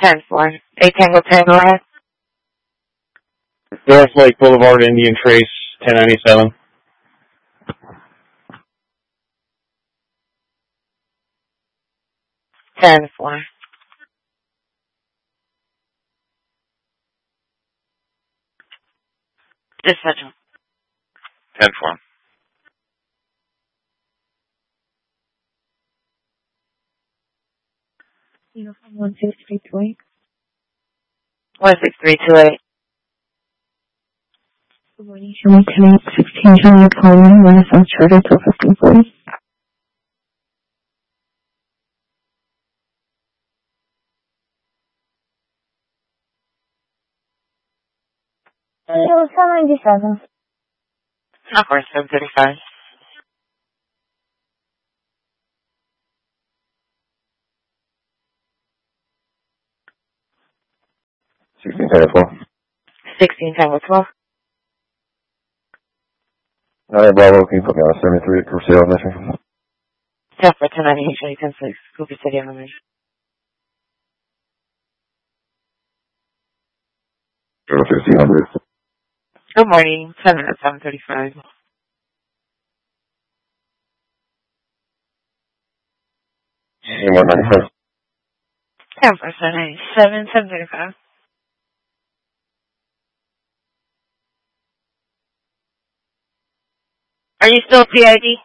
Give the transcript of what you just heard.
10-4. 8 Tango Tango ahead. North Lake Boulevard, Indian Trace, 1097. Ten four. Dispatch. 10-4. Uniform 16328. 16328. Good morning, Sherman 10-8-16 Charlie Coleman, Renaissance Charter till 1540. It was 797. Of course, 735. $16.4. 16 Tango 12. Bravo, can you put me on a 73 for sale mission? 10 for 1098, Charlie 10-6. Cooper City on the mission. 1500. Good morning. 7 at 735. 197. 10 for 797, 735. Are you still PID?